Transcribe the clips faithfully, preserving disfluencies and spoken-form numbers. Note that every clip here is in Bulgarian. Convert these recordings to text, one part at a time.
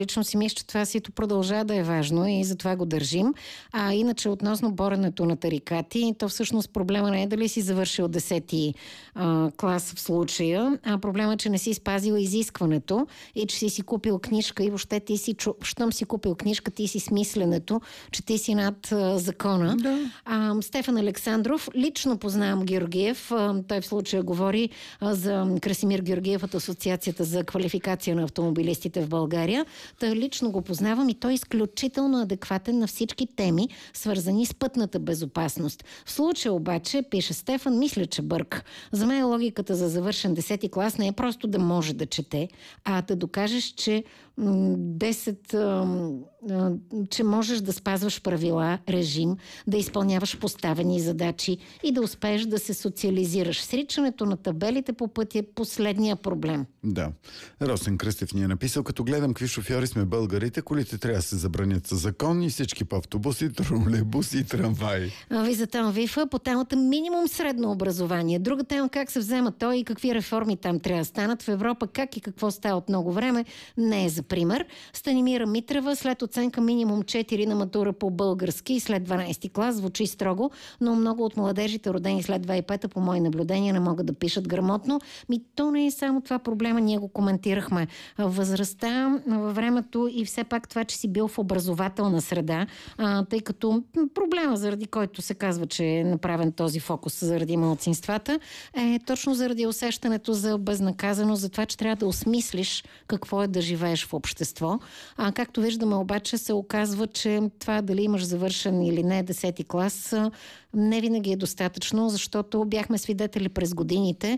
Лично си мисля, че това сито продължава да е важно и затова го държим. А иначе относно боренето на тарикати, то всъщност проблема не е дали си завършил десети а, клас в случая, а проблема е, че не си спазил изискването и че си си купил книжка и въобще ти си, щом си купил книжка, ти си смисленето, че ти си над а, закона. Да. А, Стефан Александров, лично познавам Георгиев, а, той в случая говори а, за Красимир Георгиев от Асоциацията за квалификация на автомобилистите в България. Той лично го познавам и той е изключително адекватен на всички теми, свързани с пътната безопасност. В случая обаче, пише Стефан, мисля, че бърка. За мен логиката за завършен десети клас не е просто да може да чете, а да докажеш, че десет, че можеш да спазваш правила, режим, да изпълняваш поставени задачи и да успееш да се социализираш. Сричането на табелите по пътя е последния проблем. Да. Росен Кръстев ни е написал, като гледам какви шофьори сме българите, колите трябва да се забранят със закон и всички по автобуси, тролейбуси и трамваи. Визата Вифа по темата минимум средно образование. Друга тема как се взема той и какви реформи там трябва да станат в Европа, как и какво става от много време, не е за пример. Станимира Митрева след оценка минимум четири на матура по български и след дванайсети клас звучи строго, но много от младежите, родени след две хиляди и пета, по мои наблюдения, не могат да пишат грамотно. Ми то не е само това проблема, ние го коментирахме. Възрастта във времето и все пак това, че си бил в образователна среда, а, тъй като проблема, заради който се казва, че е направен този фокус заради малцинствата, е точно заради усещането за безнаказаност, за това, че трябва да осмислиш какво е да живееш в общество. А както виждаме обаче, се оказва, че това дали имаш завършен или не десети клас, не винаги е достатъчно, защото бяхме свидетели през годините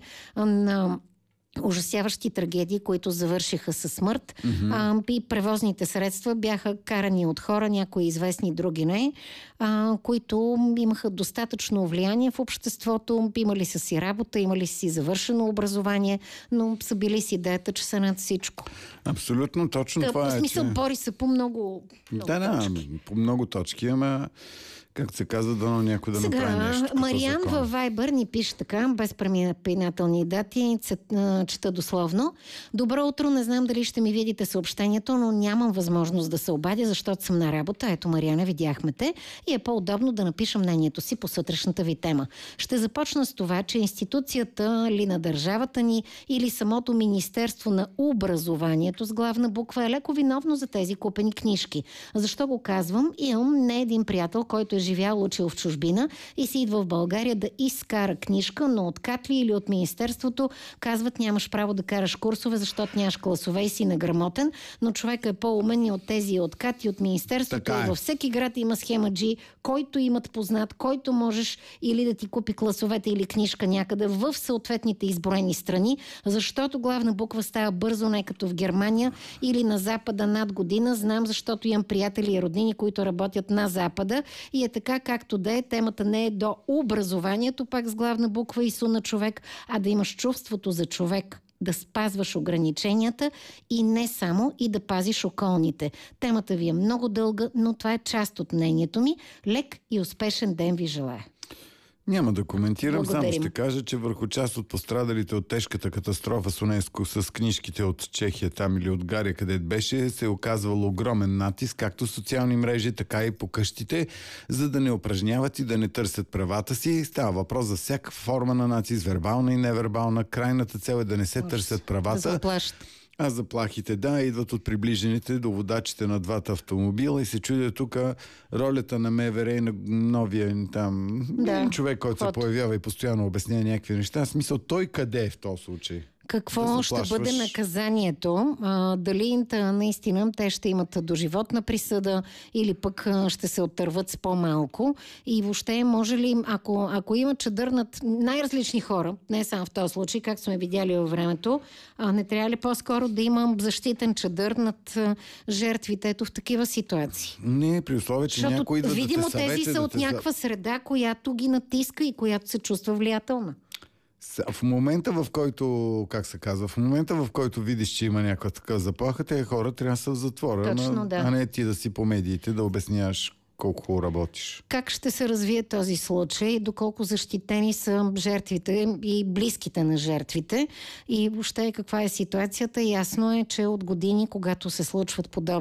на ужасяващи трагедии, които завършиха със смърт. Mm-hmm. А, и превозните средства бяха карани от хора, някои известни, други не, а, които имаха достатъчно влияние в обществото, имали са си работа, имали си завършено образование, но са били с идеята, че са над всичко. Абсолютно точно Та, това е, в смисъл, че... бори са по много, много да, да, точки. по много точки, ама както се казва, дано някой да Сега, направи нещо. Мариан във Вайбър ни пише така, без преминателни дати, чета дословно. Добро утро, не знам дали ще ми видите съобщението, но нямам възможност да се обадя, защото съм на работа. Ето, Мариана, видяхме те и е по-удобно да напиша мнението си по сутрешната ви тема. Ще започна с това, че институцията ли на държавата ни или самото Министерство на образованието с главна буква е леко виновно за тези купени книжки. Защо го казвам? Имам не един приятел, който е живял, учил в чужбина и си идва в България да изкара книжка, но от Катли или от Министерството казват, нямаш право да караш курсове, защото нямаш класове и си неграмотен, но човек е по-умен и от тези от Кат и от Министерството. Е. И във всеки град има схема G, който имат познат, който можеш или да ти купи класовете или книжка някъде в съответните изброени страни, защото главна буква става бързо, не като в Германия или на Запада над година. Знам, защото имам приятели и роднини, които работят на Запада и е така, както да е, темата не е до образованието, пак с главна буква ИСУ на човек, а да имаш чувството за човек, да спазваш ограниченията и не само, и да пазиш околните. Темата ви е много дълга, но това е част от мнението ми. Лек и успешен ден ви желая. Няма да коментирам, Благодарим. само ще кажа, че върху част от пострадалите от тежката катастрофа с УНЕСКО с книжките от Чехия там или от Гария, където беше, се е оказвал огромен натиск, както в социални мрежи, така и по къщите, за да не упражняват и да не търсят правата си. Става въпрос за всяка форма на натиск, вербална и невербална. Крайната цел е да не се Може, търсят правата. Да заплащат. А заплахите, да, идват от приближените до водачите на двата автомобила и се чудя тук ролята на МВР и на новия там да, човек, който ход. се появява и постоянно обяснява някакви неща. В смисъл, той къде е в този случай? Какво да ще бъде наказанието? А, дали наистина те ще имат доживотна присъда или пък ще се оттърват с по-малко? И въобще може ли, ако, ако има чадърнат най-различни хора, не само в този случай, както сме видяли във времето, а не трябва ли по-скоро да има защитен чадър над жертвите ето в такива ситуации? Не, при условие, че Защото, някой да видимо, да те съвете, тези са да от те... някаква среда, която ги натиска и която се чувства влиятелна. В момента, в който, как се казва, в момента, в който видиш, че има някаква такава заплаха, тези хора трябва да са в затвора, Точно, да. а не ти да си по медиите да обясняваш колко хубаво работиш. Как ще се развие този случай, доколко защитени са жертвите и близките на жертвите и въобще каква е ситуацията? Ясно е, че от години, когато се случват подобни